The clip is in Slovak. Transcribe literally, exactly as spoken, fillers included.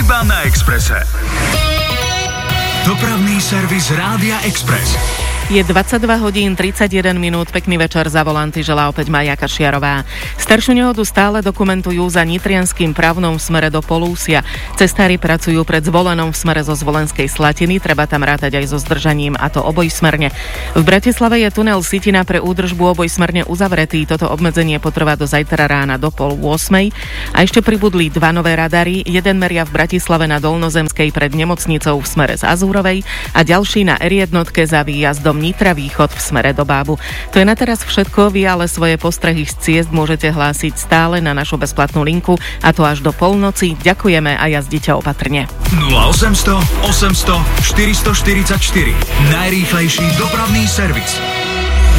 iba na Expresse. Dopravný servis Rádia Express. Je dvadsaťdva hodín tridsaťjeden minút, pekný večer, za volanty želá opäť Mája Kašiarová. Staršiu nehodu stále dokumentujú za nitrianským pravnom v smere do Polúsia. Cestári pracujú pred Zvolenom v smere zo Zvolenskej Slatiny, treba tam rátať aj so zdržaním, a to obojsmerne. V Bratislave je tunel Sitina pre údržbu obojsmerne uzavretý, toto obmedzenie potrvá do zajtra rána do pol ôsmej. A ešte pribudli dva nové radary, jeden meria v Bratislave na Dolnozemskej pred nemocnicou v smere z Azúrovej a ďalší na er jedna za výjazdom Nitra Východ v smere do Bábu. To je na teraz všetko, vy ale svoje postrehy z ciest môžete hlásiť stále na našu bezplatnú linku, a to až do polnoci. Ďakujeme a jazdite opatrne. nula osem nula nula, osem nula nula, štyri štyri štyri. Najrýchlejší dopravný servis.